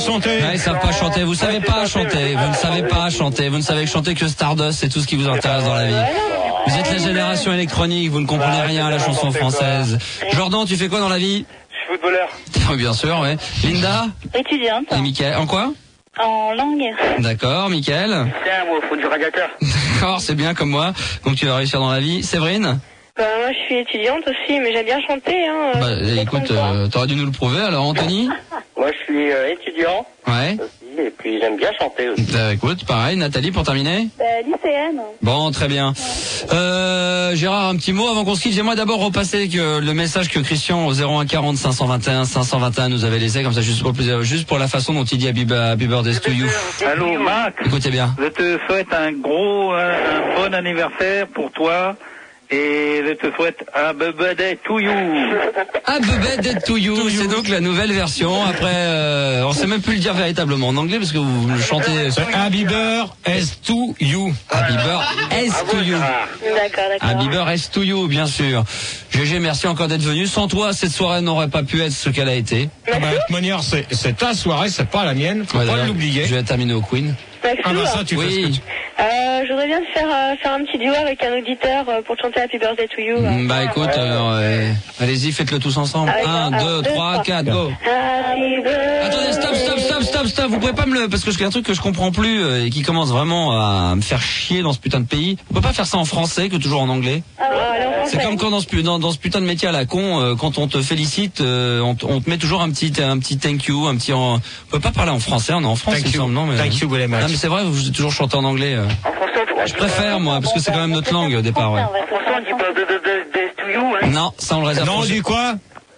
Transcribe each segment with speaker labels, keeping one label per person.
Speaker 1: chanter.
Speaker 2: Ouais, ils savent pas chanter. Vous savez pas chanter. Vous ne savez pas chanter. Vous ne savez chanter que Stardust. C'est tout ce qui vous intéresse dans la vie. Vous êtes la génération électronique. Vous ne comprenez rien à la chanson française. Jordan, tu fais quoi dans la vie?
Speaker 3: Je suis footballeur.
Speaker 2: Bien sûr, ouais. Linda?
Speaker 4: Étudiante.
Speaker 2: Et Mickaël? En quoi?
Speaker 4: En langue.
Speaker 2: D'accord, Mickaël?
Speaker 3: Tiens, moi, faut du radiateur.
Speaker 2: D'accord, c'est bien comme moi. Donc tu vas réussir dans la vie. Séverine?
Speaker 4: Moi, je suis étudiante aussi, mais j'aime bien chanter.
Speaker 2: Écoute, t'aurais dû nous le prouver. Alors, Anthony?
Speaker 3: Moi, je suis étudiant.
Speaker 2: Ouais.
Speaker 3: Aussi, et puis j'aime bien chanter aussi.
Speaker 2: Écoute, pareil. Nathalie, pour terminer?
Speaker 4: Lycéenne.
Speaker 2: Bon, très bien. Gérard, un petit mot avant qu'on se quitte. J'aimerais d'abord repasser le message que Christian au 01 40 521 521 nous avait laissé, comme ça, juste pour le plaisir, juste pour la façon dont il dit Happy Birthday to you.
Speaker 5: Allô, Marc.
Speaker 2: Écoutez bien.
Speaker 5: Je te souhaite un bon anniversaire pour toi. Et je te souhaite Happy Birthday to you.
Speaker 2: Happy Birthday to you. C'est donc la nouvelle version. Après, on sait même plus le dire véritablement en anglais parce que vous le chantez.
Speaker 1: Happy Birthday to you.
Speaker 2: Happy Birthday to you.
Speaker 4: D'accord.
Speaker 2: Happy Birthday to you, bien sûr. GG, merci encore d'être venu. Sans toi, cette soirée n'aurait pas pu être ce qu'elle a été.
Speaker 1: De toute manière, c'est ta soirée, c'est pas la mienne. Faut pas l'oublier.
Speaker 2: Je vais terminer au Queen.
Speaker 1: Ça, tu fais.
Speaker 4: Je voudrais bien faire un petit duo avec un auditeur pour chanter Happy Birthday to you.
Speaker 2: Écoute, allez-y, faites-le tous ensemble. 1, 2, 3, 4, go. Attendez, stop. Vous pouvez pas parce que c'est un truc que je comprends plus et qui commence vraiment à me faire chier dans ce putain de pays. Vous pouvez pas faire ça en français que toujours en anglais. C'est comme quand dans ce putain de métier à la con, quand on te félicite, on te met toujours un petit thank you, on peut pas parler en français, on est en France, il me semble, non mais.
Speaker 1: Thank you very much.
Speaker 2: Non mais c'est vrai, vous toujours chanté en anglais. Je préfère moi, parce que c'est quand même notre langue au départ, ouais.
Speaker 3: En français, on dit pas Birthday to you, hein.
Speaker 2: Non, ça on le réserve.
Speaker 1: Non, on dit quoi?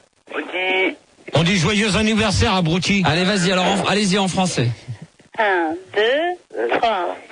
Speaker 1: On dit joyeux anniversaire, abruti.
Speaker 2: Allez, vas-y, alors allez-y en français.
Speaker 4: 1, 2, 3.